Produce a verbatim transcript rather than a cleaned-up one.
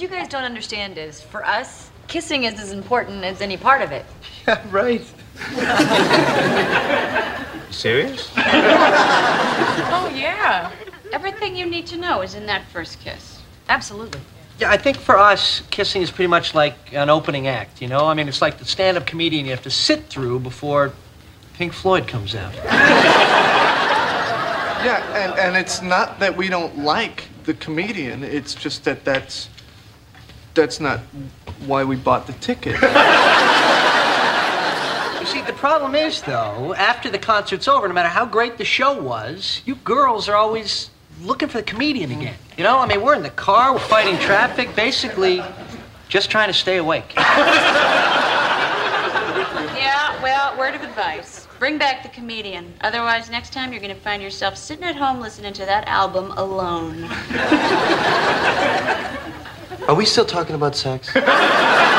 you guys don't understand is, for us, kissing is as important as any part of it. Yeah, right. Serious? Oh, yeah. Everything you need to know is in that first kiss. Absolutely. Yeah, I think for us, kissing is pretty much like an opening act, you know? I mean, it's like the stand-up comedian you have to sit through before Pink Floyd comes out. Yeah, and, and it's not that we don't like the comedian. It's just that that's, that's not why we bought the ticket. You see, the problem is, though, after the concert's over, no matter how great the show was, you girls are always looking for the comedian again. You know, I mean, we're in the car, we're fighting traffic, basically just trying to stay awake. Yeah, well, word of advice. Bring back the comedian. Otherwise, next time you're going to find yourself sitting at home listening to that album alone. Are we still talking about sex?